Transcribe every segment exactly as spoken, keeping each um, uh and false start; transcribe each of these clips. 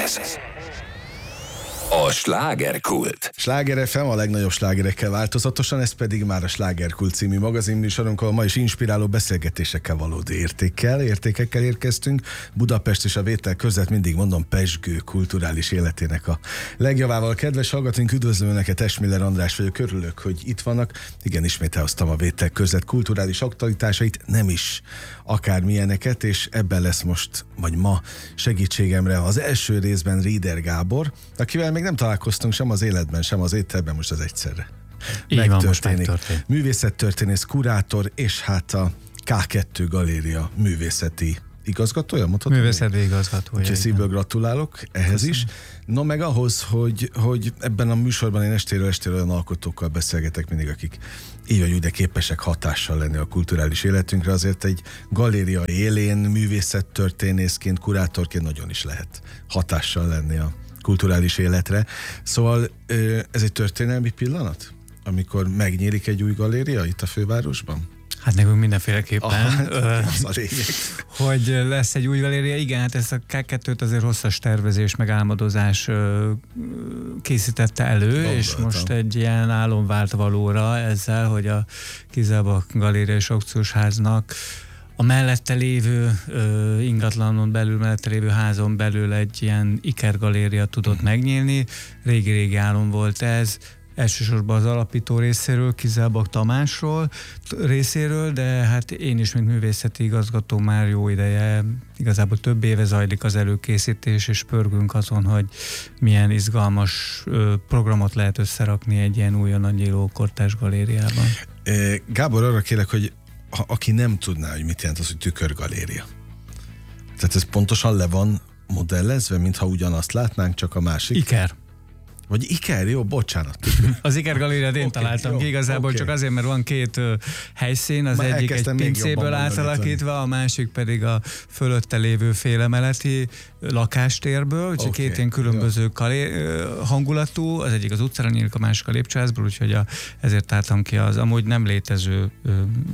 Ez a Slágerkult. Sláger ef em a legnagyobb slágerekkel változatosan, ez pedig már a Slágerkult című magazinműsorunk, ahol ma is inspiráló beszélgetésekkel, valódi értékkel, értékekkel érkeztünk. Budapest és a Vétel között, mindig mondom, pezsgő kulturális életének a legjavával. Kedves hallgatóink, üdvözlöm Önöket, Esmiller András vagyok, örülök, hogy itt vannak. Igen, ismét elhoztam a Vétel között kulturális aktualitásait, nem is akármilyeneket, és ebben lesz most, vagy ma segítségemre az első részben Rieder Gábor, akivel még nem találkoztunk sem az életben, sem az étterben, most az egyszerre. Így van, most megtörténik. Művészettörténész, kurátor, és hát a ká kettő Galéria művészeti igazgatója, mondhatom? Művészeti igazgatója. Úgyhogy szívből gratulálok ehhez Köszönöm. is. No, meg ahhoz, hogy, hogy ebben a műsorban én estéről estéről olyan alkotókkal beszélgetek mindig, akik így vagy úgy, de képesek hatással lenni a kulturális életünkre, azért egy galéria élén művészettörténészként, kurátorként nagyon is lehet hatással lenni a kulturális életre. Szóval ez egy történelmi pillanat, amikor megnyílik egy új galéria itt a fővárosban? Hát nekünk mindenféleképpen, ah, az a lényeg. hogy lesz egy új galéria. Igen, hát ezt a ká kettőt azért hosszas tervezés, meg álmodozás készítette elő, Gondoltam. és most egy ilyen álom vált valóra ezzel, hogy a Kizelbach Galéria és Aukciós Háznak a mellette lévő ö, ingatlanon belül, mellette lévő házon belül egy ilyen ikergaléria tudott uh-huh. megnyílni. Régi-régi álom volt ez, elsősorban az alapító részéről, Kizelbach Tamásról részéről, de hát én is, mint művészeti igazgató már jó ideje, igazából több éve zajlik az előkészítés, és pörgünk azon, hogy milyen izgalmas ö, programot lehet összerakni egy ilyen újonnan nyíló kortárs galériában. Gábor, arra kérlek, hogy ha, aki nem tudná, hogy mit jelent az, hogy tükörgaléria. Tehát ez pontosan le van modellezve, mintha ugyanazt látnánk, csak a másik. Iker. Vagy Iker, jó, bocsánat. Az Iker galériát én okay, találtam jó, ki igazából, okay. csak azért, mert van két uh, helyszín, az Már egyik egy pincéből átalakítva, a másik pedig a fölötte lévő félemeleti lakástérből, úgyhogy okay, két ilyen különböző kalé, hangulatú, az egyik az utcára nyílik, a másik a lépcsőházból, úgyhogy a, ezért álltam ki az amúgy nem létező uh,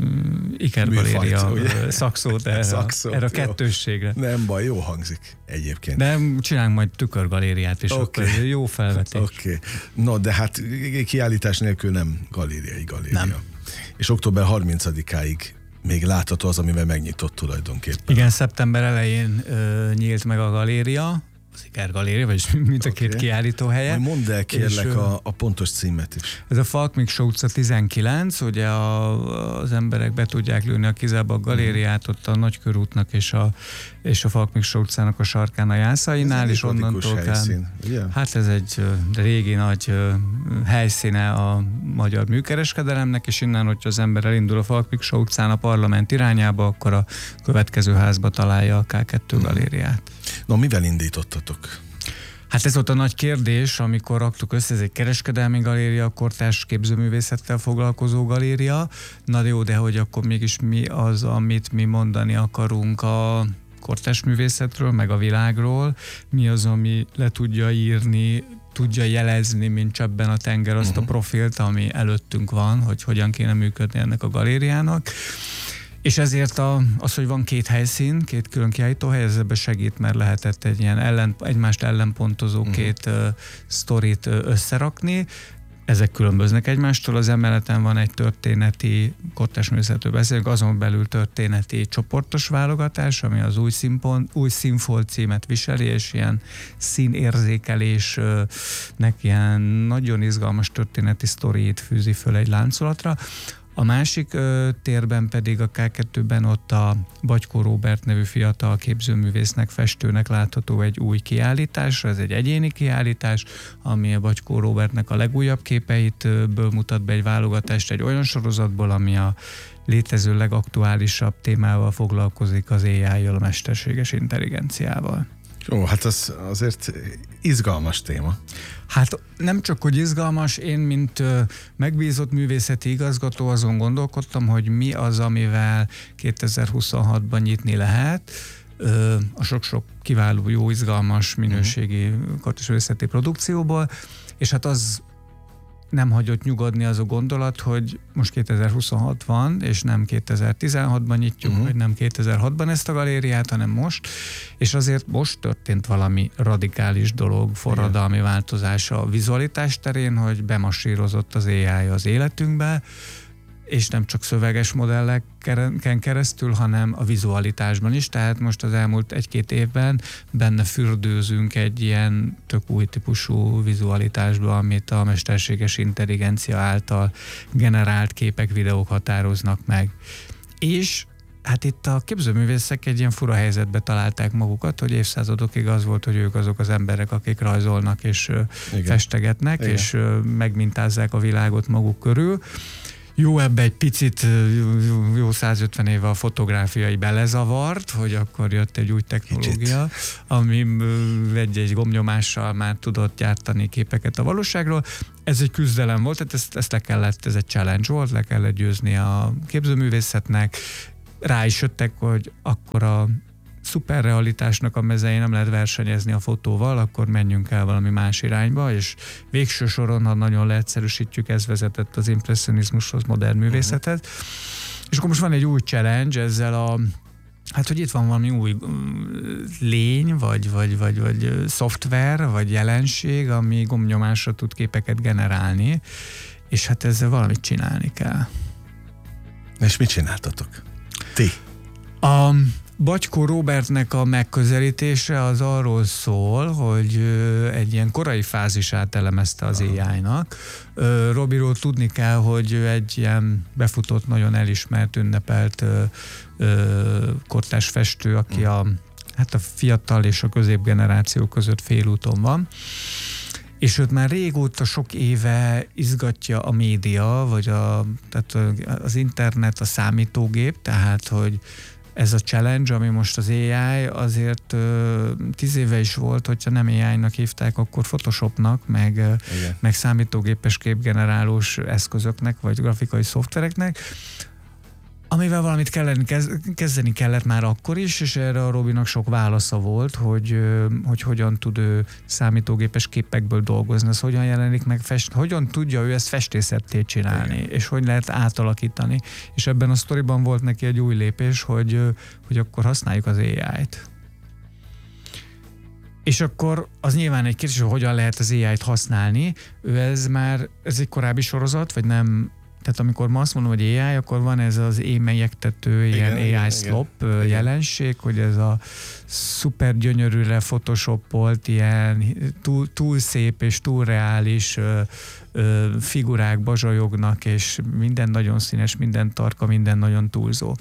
Iker galéria szakszót erre, szakszót, erre a kettősségre. Nem baj, jó hangzik egyébként. De csinálunk majd tükörgalériát is, okay. akkor jó felvetés. Oké. Okay. No, de hát kiállítás nélkül nem galériai galéria. Nem. És október harmincadikáig még látható az, amivel megnyitott tulajdonképpen. Igen, szeptember elején ö, nyílt meg a galéria, az Iker Galéria, vagy mint a okay. két kiállító helye. Majd mondd el kérlek és, a, a pontos címet is. Ez a Falk Miklós utca tizenkilenc, ugye a, az emberek be tudják lőni a Kizelbach Galériát, ott a Nagykörútnak és a, és a Falk Miklós utcának a sarkán a Jászainál, és onnantól helyszín, kell. Hát ez egy régi nagy helyszíne a magyar műkereskedelemnek, és innen, hogyha az ember elindul a Falk Miklós utcán a parlament irányába, akkor a következő házba találja a ká kettő hmm. galériát. No, mivel indítottatok? Hát ez volt a nagy kérdés, amikor raktuk össze, ez egy kereskedelmi galéria, kortárs képzőművészettel foglalkozó galéria. Na jó, de hogy akkor mégis mi az, amit mi mondani akarunk a kortárs művészetről, meg a világról, mi az, ami le tudja írni, tudja jelezni, mint csöbben a tenger azt uh-huh. a profilt, ami előttünk van, hogy hogyan kéne működni ennek a galériának. És ezért a, az, hogy van két helyszín, két külön kiállítóhely, ez ebben segít, mert lehetett egy ilyen ellen, egymást ellenpontozó uh-huh. két uh, sztorit uh, összerakni. Ezek különböznek egymástól, az emeleten van egy történeti, kortárs művészetről beszélünk, azon belül történeti csoportos válogatás, ami az új, színpont, új színfolt címet viseli, és ilyen színérzékelésnek ilyen nagyon izgalmas történeti sztorit fűzi föl egy láncolatra. A másik ö, térben pedig a ká kettőben ott a Bagykó Róbert nevű fiatal képzőművésznek, festőnek látható egy új kiállítás, ez egy egyéni kiállítás, ami a Bagykó Róbertnek a legújabb képeitből mutat be egy válogatást egy olyan sorozatból, ami a létező legaktuálisabb témával foglalkozik, az á í-jal, a mesterséges intelligenciával. Jó, hát az azért izgalmas téma. Hát nem csak, hogy izgalmas, én, mint ö, megbízott művészeti igazgató azon gondolkodtam, hogy mi az, amivel kétezer-huszonhatban nyitni lehet. Ö, a sok-sok kiváló, jó, izgalmas, minőségi kortárs művészeti produkcióból, és hát az nem hagyott nyugodni az a gondolat, hogy most kétezer-huszonhat van, és nem kétezer-tizenhatban nyitjuk, uh-huh. vagy nem kétezer-hatban ezt a galériát, hanem most, és azért most történt valami radikális dolog, forradalmi igen. változás a vizualitás terén, hogy bemasírozott az á i az életünkbe, és nem csak szöveges modelleken keresztül, hanem a vizualitásban is, tehát most az elmúlt egy-két évben benne fürdőzünk egy ilyen tök új típusú vizualitásba, amit a mesterséges intelligencia által generált képek, videók határoznak meg. És hát itt a képzőművészek egy ilyen fura helyzetbe találták magukat, hogy évszázadokig az volt, hogy ők azok az emberek, akik rajzolnak és igen. festegetnek, igen. és megmintázzák a világot maguk körül. Jó, ebbe egy picit, jó százötven éve a fotográfiai belezavart, hogy akkor jött egy új technológia, kicsit. Ami egy-egy gombnyomással már tudott gyártani képeket a valóságról. Ez egy küzdelem volt, tehát ezt, ezt le kellett, ez egy challenge volt, le kellett győzni a képzőművészetnek. Rá is jöttek, hogy akkor a szuperrealitásnak a mezején nem lehet versenyezni a fotóval, akkor menjünk el valami más irányba, és végső soron, ha nagyon leegyszerűsítjük, ez vezetett az impresszionizmushoz, modern művészethez. Uh-huh. És akkor most van egy új challenge ezzel a, hát hogy itt van valami új lény, vagy, vagy, vagy, vagy szoftver, vagy jelenség, ami gombnyomásra tud képeket generálni, és hát ezzel valamit csinálni kell. És mit csináltatok? Ti? A Batykó Róbertnek a megközelítése az arról szól, hogy egy ilyen korai fázisát elemezte az á i-nak. Robiról tudni kell, hogy egy ilyen befutott, nagyon elismert, ünnepelt kortárs festő, aki a, hát a fiatal és a középgeneráció között félúton van. És őt már régóta, sok éve izgatja a média, vagy a, tehát az internet, a számítógép, tehát hogy ez a challenge, ami most az á i, azért ö, tíz éve is volt, hogyha nem á i-nak hívták, akkor Photoshopnak, meg, meg számítógépes képgenerálós eszközöknek, vagy grafikai szoftvereknek, amivel valamit kellene, kezdeni kellett már akkor is, és erre a Robinak sok válasza volt, hogy, hogy hogyan tud ő számítógépes képekből dolgozni, ez hogyan jelenik meg, fest, hogyan tudja ő ezt festészetté csinálni, igen. és hogy lehet átalakítani. És ebben a sztoriban volt neki egy új lépés, hogy, hogy akkor használjuk az á i-t. És akkor az nyilván egy kérdés, hogy hogyan lehet az á i-t használni. Ő ez már, ez egy korábbi sorozat, vagy nem. Tehát amikor ma azt mondom, hogy á i, akkor van ez az émelyektető, ilyen igen, á i slop igen, jelenség, hogy ez a szuper gyönyörűre photoshopolt, ilyen túl, túl szép és túl reális ö, ö, figurák bazsajognak, és minden nagyon színes, minden tarka, minden nagyon túlzó.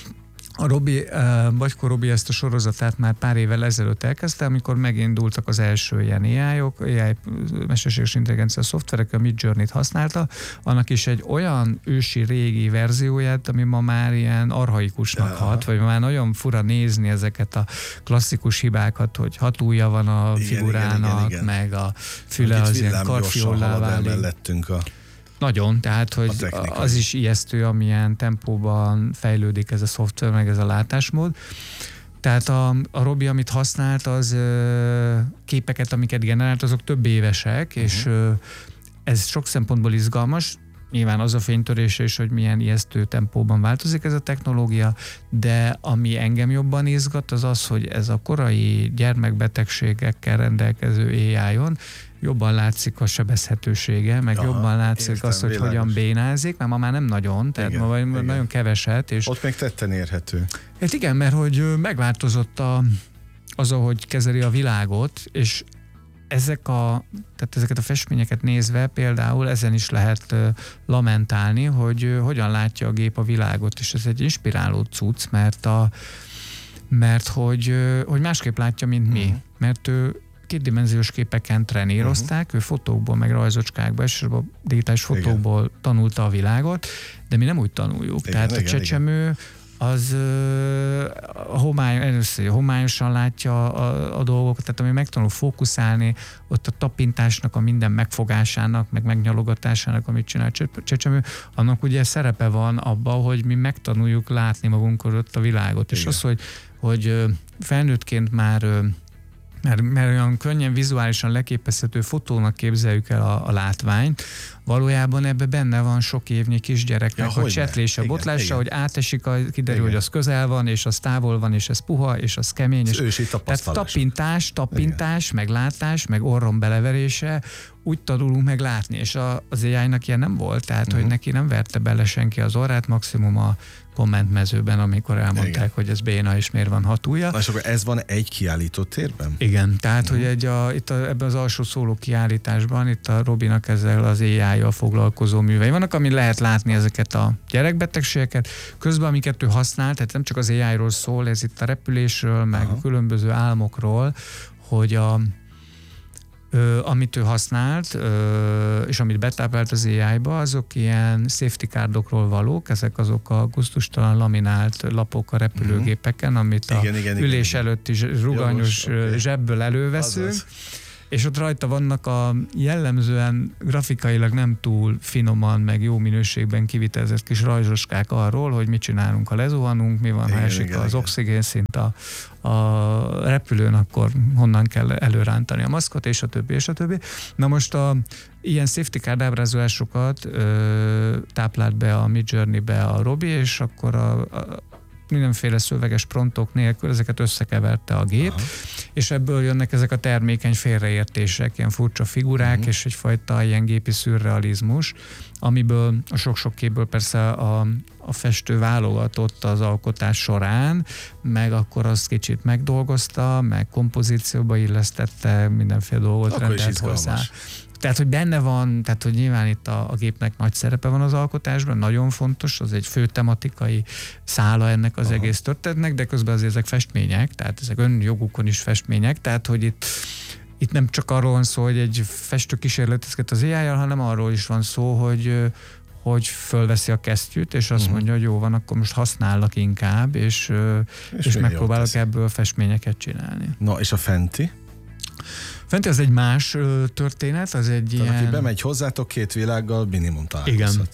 A Robi, uh, Batykó Robi ezt a sorozatát már pár évvel ezelőtt elkezdte, amikor megindultak az első ilyen á i-ok, á i mesterséges intelligencia szoftverek, a Midjourney-t használta, annak is egy olyan ősi régi verzióját, ami ma már ilyen archaikusnak ja. hat, vagy már nagyon fura nézni ezeket a klasszikus hibákat, hogy hat ujja van a igen, figurának, igen, igen, igen. meg a füle az ilyen karfiollá válik. Lettünk a Nagyon, tehát hogy az is ijesztő, amilyen tempóban fejlődik ez a szoftver, meg ez a látásmód. Tehát a, a Robi, amit használt, az ö, képeket, amiket generált, azok több évesek, uh-huh. és ö, ez sok szempontból izgalmas. Nyilván az a fénytörése is, hogy milyen ijesztő tempóban változik ez a technológia, de ami engem jobban izgat, az az, hogy ez a korai gyermekbetegségekkel rendelkező á i-on jobban látszik a sebezhetősége, meg Aha, jobban látszik értem, az, hogy világos. Hogyan bénázik, mert ma már nem nagyon, tehát igen, ma igen. nagyon keveset. És ott még tetten érhető. Hát igen, mert hogy megváltozott a, az, ahogy kezeli a világot, és ezek a, tehát ezeket a festményeket nézve például ezen is lehet uh, lamentálni, hogy uh, hogyan látja a gép a világot, és ez egy inspiráló cucc, mert, a, mert hogy, uh, hogy másképp látja, mint mi. Uh-huh. Mert ő kétdimenziós képeken trenírozták, uh-huh. ő fotókból, meg rajzocskákból, és a digitális fotókból igen. tanulta a világot, de mi nem úgy tanuljuk. Igen, Tehát igen, a csecsemő igen. az uh, homály, először homályosan látja a, a dolgokat, tehát ami megtanul fókuszálni, ott a tapintásnak, a minden megfogásának, meg megnyalogatásának, amit csinál a csecsemő, annak ugye szerepe van abban, hogy mi megtanuljuk látni magunk körött a világot. Igen. És az, hogy, hogy felnőttként már Mert, mert olyan könnyen vizuálisan leképezhető fotónak képzeljük el a, a látványt, valójában ebbe benne van sok évnyi kisgyereknek, ja, hogy csetlése, botlása, igen. hogy átesik, a, kiderül, igen. hogy az közel van, és az távol van, és ez puha, és az kemény. És ősi tehát tapintás, tapintás, meg látás, meg orron beleverése, úgy tanulunk meg látni, és a, az á í-nak ilyen nem volt, tehát, uh-huh. hogy neki nem verte bele senki az orrát, maximum a kommentmezőben, amikor elmondták, igen. hogy ez béna, és miért van hat ujja. És akkor ez van egy kiállító térben? Igen, tehát, uh-huh. hogy egy a, itt a, ebben az alsó szóló kiállításban, itt a Robinak ezzel az á í-jal foglalkozó művei vannak, amin lehet látni ezeket a gyerekbetegségeket, közben amiket ő használ, tehát nem csak az á í-ról szól, ez itt a repülésről, meg uh-huh. különböző álmokról, hogy a Ö, amit ő használt, ö, és amit betáplált az á í-ba, azok ilyen safety cardokról valók, ezek azok a gusztustalan laminált lapok a repülőgépeken, amit igen, a igen, ülés igen, előtti ruganyos okay. zsebből előveszünk. Azaz. És ott rajta vannak a jellemzően grafikailag nem túl finoman, meg jó minőségben kivitelezett kis rajzoskák arról, hogy mit csinálunk, ha lezuhanunk, mi van, igen, ha esik igen, az igen. oxigénszint a, a repülőn, akkor honnan kell előrántani a maszkot, és a többi, és a többi. Na most a ilyen safety card ábrázolásokat ö, táplált be a Midjourney-be a Robi, és akkor a, a mindenféle szöveges prontok nélkül ezeket összekeverte a gép, aha. és ebből jönnek ezek a termékeny félreértések, ilyen furcsa figurák, uh-huh. és egyfajta ilyen gépi szürrealizmus, amiből a sok-sok képből persze a, a festő válogatott az alkotás során, meg akkor azt kicsit megdolgozta, meg kompozícióba illesztette, mindenféle dolgot akkor rendelt hozzá. Tehát, hogy benne van, tehát, hogy nyilván itt a, a gépnek nagy szerepe van az alkotásban, nagyon fontos, az egy fő tematikai szála ennek az aha. egész történetnek, de közben azért ezek festmények, tehát ezek önjogukon is festmények, tehát, hogy itt, itt nem csak arról van szó, hogy egy festő kísérletezget az á í-jal, hanem arról is van szó, hogy hogy fölveszi a kesztyűt, és azt uh-huh. mondja, hogy jó van, akkor most használlak inkább, és, és, és megpróbálok ebből festményeket csinálni. Na, és a fenti? Fenti az egy más ö, történet, az egy tehát ilyen... aki bemegy hozzátok, két világgal minimum találkozhat. Igen.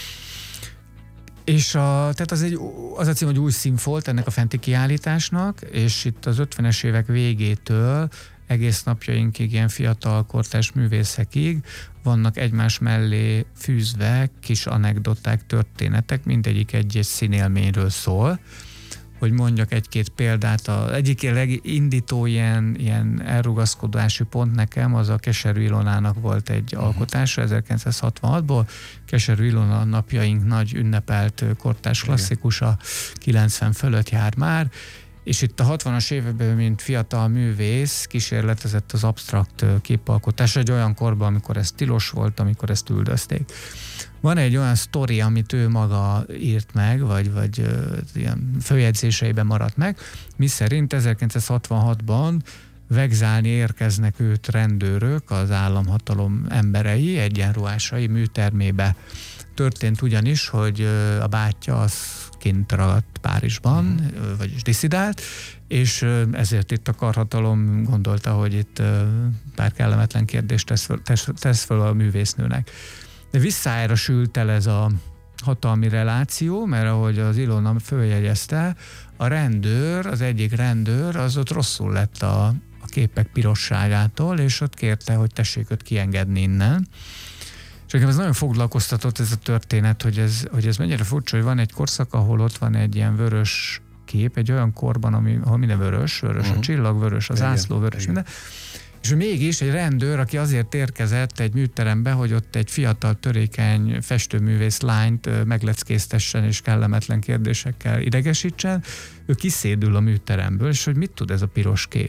És a, tehát az, egy, az a cím, hogy új színfolt ennek a fenti kiállításnak, és itt az ötvenes évek végétől egész napjainkig ilyen fiatal kortárs művészekig vannak egymás mellé fűzve kis anekdoták, történetek, mindegyik egy-egy színélményről szól. Hogy mondjak egy-két példát, az egyik legindító ilyen, ilyen elrugaszkodási pont nekem, az a Keserű Ilonának volt egy uh-huh. alkotása ezerkilencszázhatvanhatból. Keserű Ilona napjaink nagy ünnepelt kortárs klasszikusa, kilencven fölött jár már, és itt a hatvanas években, mint fiatal művész kísérletezett az absztrakt képalkotás egy olyan korban, amikor ez tilos volt, amikor ezt üldözték. Van egy olyan sztori, amit ő maga írt meg, vagy, vagy uh, ilyen főjegyzéseiben maradt meg, miszerint ezerkilencszázhatvanhatban vegzálni érkeznek őt rendőrök, az államhatalom emberei, egyenruhásai műtermébe. Történt ugyanis, hogy uh, a bátyja az kint ragadt Párizsban, mm. vagyis disszidált, és ezért itt a karhatalom gondolta, hogy itt uh, pár kellemetlen kérdést tesz föl, tesz, tesz föl a művésznőnek. De visszájára sült el ez a hatalmi reláció, mert ahogy az Ilona följegyezte, a rendőr, az egyik rendőr, az ott rosszul lett a, a képek pirosságától, és ott kérte, hogy tessék őt kiengedni innen. És nekem ez nagyon foglalkoztatott ez a történet, hogy ez, hogy ez mennyire furcsa, hogy van egy korszak, ahol ott van egy ilyen vörös kép, egy olyan korban, ami, ahol minden vörös, vörös uh-huh. a csillag, vörös az ászló, vörös igen. minden. És mégis egy rendőr, aki azért érkezett egy műterembe, hogy ott egy fiatal, törékeny festőművész lányt megleckéztessen és kellemetlen kérdésekkel idegesítsen, ő kiszédül a műteremből, és hogy mit tud ez a piros kép.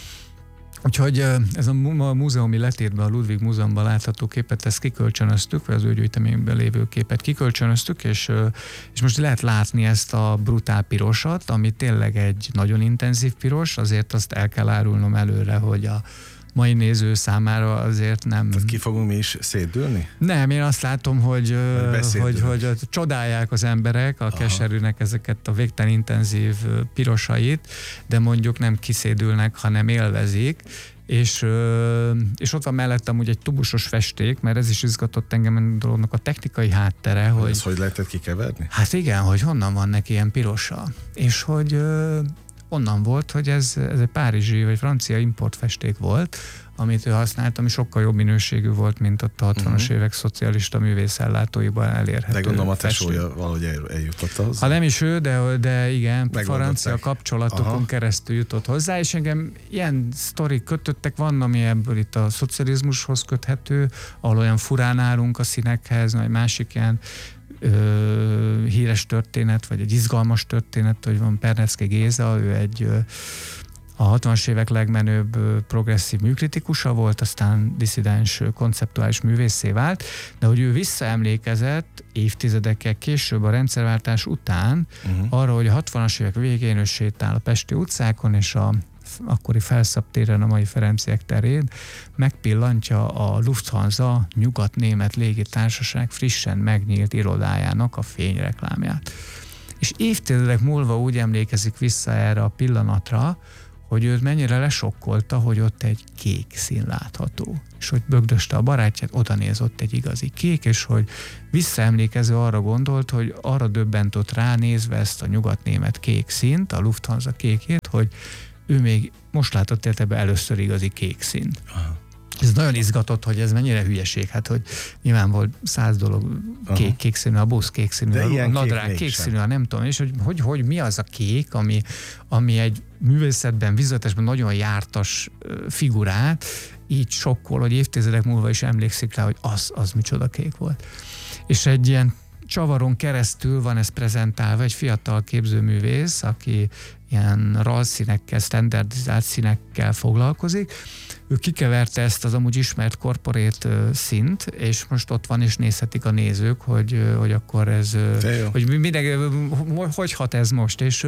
Úgyhogy ez a múzeumi letétben, a Ludwig Múzeumban látható képet, ezt kikölcsönöztük, vagy az ő gyűjteményben lévő képet kikölcsönöztük, és, és most lehet látni ezt a brutál pirosat, ami tényleg egy nagyon intenzív piros, azért azt el kell árulnom előre, hogy a mai néző számára azért nem... Tehát ki fogunk mi is szédülni? Nem, én azt látom, hogy, hogy, hogy, hogy csodálják az emberek a aha. Keserűnek ezeket a végtelen intenzív pirosait, de mondjuk nem kiszédülnek, hanem élvezik, és, és ott van mellettem úgy egy tubusos festék, mert ez is izgatott engem a dolognak a technikai háttere, hogy... hogy ezt hogy lehetett kikeverni? Hát igen, hogy honnan van neki ilyen pirosa. És hogy onnan volt, hogy ez, ez egy párizsi vagy francia importfesték volt, amit ő használt, ami sokkal jobb minőségű volt, mint ott a hatvanas uh-huh. évek szocialista művészellátóiban elérhető. De gondolom a tesója valahogy eljutott ahhoz. Ha nem is ő, de, de igen, francia kapcsolatokon Aha. keresztül jutott hozzá, és engem ilyen sztorik kötöttek, van, ami ebből itt a szocializmushoz köthető, ahol olyan furán állunk a színekhez, vagy másik ilyen ö, híres történet, vagy egy izgalmas történet, hogy van Perneczky Géza, ő egy ö, a hatvanas évek legmenőbb progresszív műkritikusa volt, aztán disszidens konceptuális művészé vált, de hogy ő visszaemlékezett évtizedekkel később a rendszerváltás után uh-huh. arra, hogy a hatvanas évek végén ő sétál a pesti utcákon, és a akkori Felszabtéren, a mai Ferenciek terén megpillantja a Lufthansa nyugat-német légitársaság frissen megnyílt irodájának a fényreklámját. És évtizedek múlva úgy emlékezik vissza erre a pillanatra, hogy őt mennyire lesokkolta, hogy ott egy kék szín látható. És hogy bögdöste a barátját, oda nézott egy igazi kék, és hogy visszaemlékező arra gondolt, hogy arra döbbentott ránézve ezt a nyugat-német kék színt, a Lufthansa kékét, hogy ő még most látott életében először igazi kék színt. Aha. Ez nagyon izgatott, hogy ez mennyire hülyeség, hát hogy nyilván volt száz dolog kék, kék színű, a busz kék színű, a nadrág kék, kék színű, a nem tudom, és hogy, hogy, hogy mi az a kék, ami, ami egy művészetben, vizualitásban nagyon jártas figurát így sokkol, hogy évtizedek múlva is emlékszik rá, hogy az, az micsoda kék volt. És egy ilyen csavaron keresztül van ez prezentálva, egy fiatal képzőművész, aki ilyen ralszínekkel, standardizált színekkel foglalkozik. Ő kikeverte ezt az amúgy ismert korporét szint, és most ott van, és nézhetik a nézők, hogy, hogy akkor ez, hogy mindenki, hogy hat ez most, és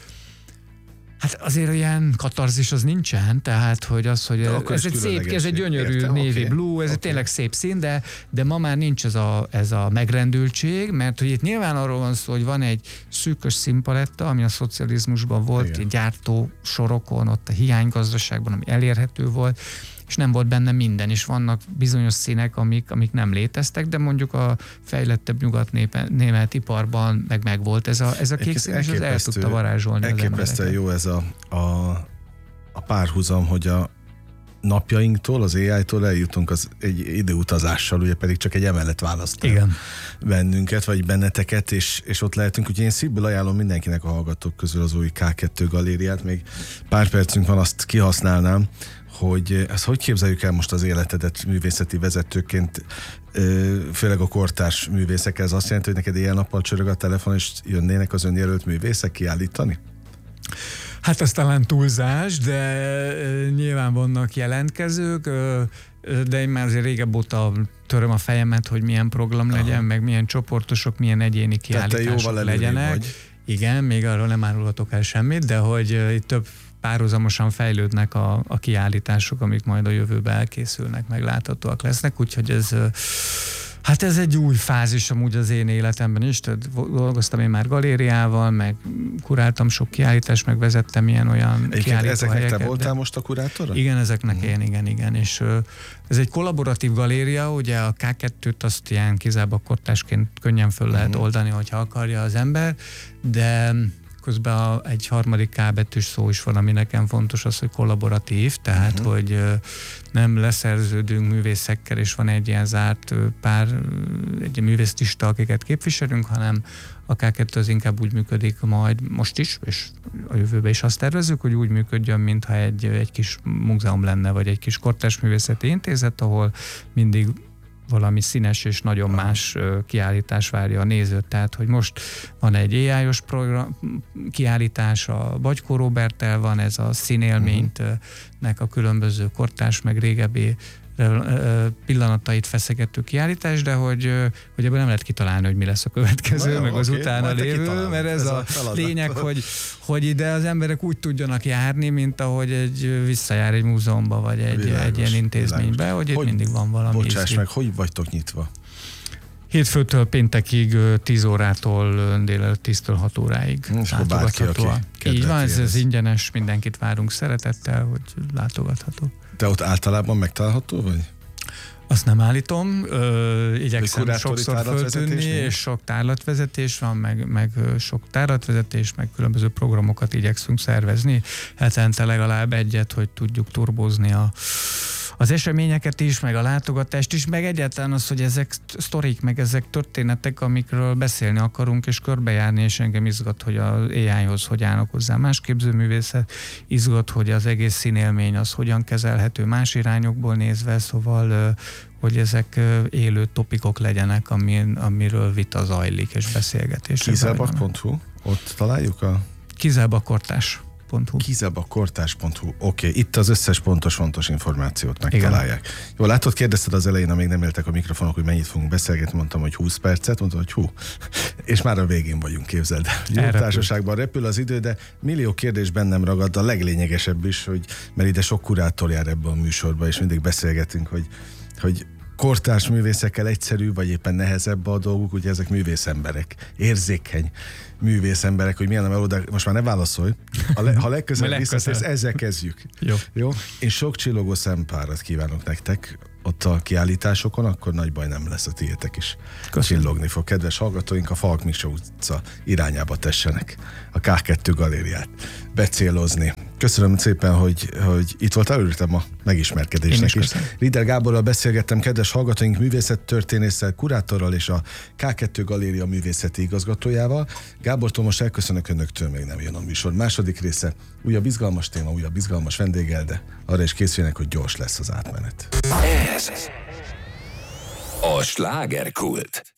hát azért ilyen katarzis az nincsen, tehát hogy az, hogy ez egy szép, ez egy gyönyörű Értem, navy okay. blue, ez okay. tényleg szép szín, de, de ma már nincs ez a, ez a megrendültség, mert hogy itt nyilván arról van szó, hogy van egy szűkös színpaletta, ami a szocializmusban volt, gyártó sorokon, ott a hiánygazdaságban, ami elérhető volt, és nem volt benne minden, és vannak bizonyos színek, amik, amik nem léteztek, de mondjuk a fejlettebb nyugat-német iparban meg megvolt ez a, ez a kék szín, és az el tudta varázsolni. Elképesztően jó ez a, a, a párhuzam, hogy a napjainktól, az á í-tól eljutunk az egy időutazással, ugye pedig csak egy emelet választ Igen. bennünket, vagy benneteket, és, és ott lehetünk. Úgyhogy én szívből ajánlom mindenkinek a hallgatók közül az új ká kettő galériát, még pár percünk van, azt kihasználnám, hogy ezt hogy képzeljük el most az életedet művészeti vezetőként, főleg a kortárs művészekkel, ez azt jelenti, hogy neked éjjel-nappal csörög a telefon, és jönnének az önjelölt művészek kiállítani? Hát ez talán túlzás, de nyilván vannak jelentkezők, de én már azért régebb óta töröm a fejemet, hogy milyen program legyen, Aha. meg milyen csoportosok, milyen egyéni kiállítások legyenek. Vagy. Igen, még arról nem árulhatok el semmit, de hogy itt több párhuzamosan fejlődnek a, a kiállítások, amik majd a jövőben elkészülnek, meg láthatóak lesznek, úgyhogy ez, hát ez egy új fázis amúgy az én életemben is, tehát dolgoztam én már galériával, meg kuráltam sok kiállítást, meg vezettem ilyen olyan kiállítóhelyeket. Ezeknek te voltál most a kurátora? Igen, ezeknek én, igen, igen, és ez egy kollaboratív galéria, ugye a ká kettőt azt ilyen kizárólag kortársként könnyen föl lehet oldani, hogyha akarja az ember, de közben a, egy harmadik K betűs szó is van, ami nekem fontos, az, hogy kollaboratív, tehát, uh-huh. hogy nem leszerződünk művészekkel, és van egy ilyen zárt pár, egy művészlista, akiket képviselünk, hanem a ká kettő az inkább úgy működik majd most is, és a jövőben is azt tervezzük, hogy úgy működjön, mintha egy, egy kis múzeum lenne, vagy egy kis kortárs művészeti intézet, ahol mindig valami színes és nagyon más kiállítás várja a nézőt. Tehát, hogy most van egy á í-os program, kiállítás, a Bagykó Róberttel van, ez a színélménynek a különböző kortárs, meg régebbi pillanatait feszegető kiállítás, de hogy, hogy ebből nem lehet kitalálni, hogy mi lesz a következő, jó, meg az okay, utána lévő, mert ez, ez a, a lényeg, hogy, hogy ide az emberek úgy tudjanak járni, mint ahogy egy visszajár egy múzeumba, vagy egy, világos, egy ilyen intézménybe, világos. Hogy itt hogy, mindig van valami. Bocsáss meg, hogy vagytok nyitva? Hétfőtől péntekig tíz órától délelőtt tíztől hat óráig látogatható. Így van, ez, ez ingyenes, mindenkit várunk szeretettel, hogy látogatható. Te ott általában megtalálható vagy? Azt nem állítom, ö, igyekszem sokszor föltűnni, és sok tárlatvezetés van, meg, meg sok tárlatvezetés, meg különböző programokat igyekszünk szervezni. Hetente legalább egyet, hogy tudjuk turbozni a az eseményeket is, meg a látogatást is, meg egyáltalán az, hogy ezek sztorik, meg ezek történetek, amikről beszélni akarunk, és körbejárni, és engem izgat, hogy az á i-hoz hogy állnak hozzá más képzőművészet, izgat, hogy az egész színélmény az hogyan kezelhető más irányokból nézve, szóval hogy ezek élő topikok legyenek, amin, amiről vita zajlik, és beszélgetés. Kizelbak pont hu, ott találjuk a... Kizelbakortás. kizelbakortás pont hu. Oké, okay. Itt az összes pontos, fontos információt megtalálják. Igen. Jó, látod, kérdezted az elején, amíg nem éltek a mikrofonok, hogy mennyit fogunk beszélgetni, mondtam, hogy húsz percet, mondtam, hogy hú, és már a végén vagyunk, képzeld. Jó társaságban repül az idő, de millió kérdés bennem ragad, a leglényegesebb is, hogy, mert ide sok kurátor jár ebben a műsorban, és mindig beszélgetünk, hogy, hogy kortárs művészekkel egyszerű, vagy éppen nehezebb a dolguk, ugye ezek művészemberek, érzékeny művészemberek, hogy milyen a melódia, most már ne válaszolj, a le, ha legközelebb visszatérsz, ezzel kezdjük. Jó. Jó. Én sok csillogó szempárat kívánok nektek ott a kiállításokon, akkor nagy baj nem lesz, a tiétek is. Köszönöm. Csillogni fog. Kedves hallgatóink, a Falk Miklós utca irányába tessenek a ká kettő galériát becélozni. Köszönöm szépen, hogy, hogy itt voltál, örültem a megismerkedésnek is. is. Rieder Gáborral beszélgettem, kedves hallgatóink, művészettörténésszel, kurátorral és a ká kettő Galéria művészeti igazgatójával. Gábortól most elköszönök önöktől, még nem jön a műsor. Második része, újabb izgalmas téma, újabb izgalmas vendéggel, de arra is készüljenek, hogy gyors lesz az átmenet. Ez a slágerkult.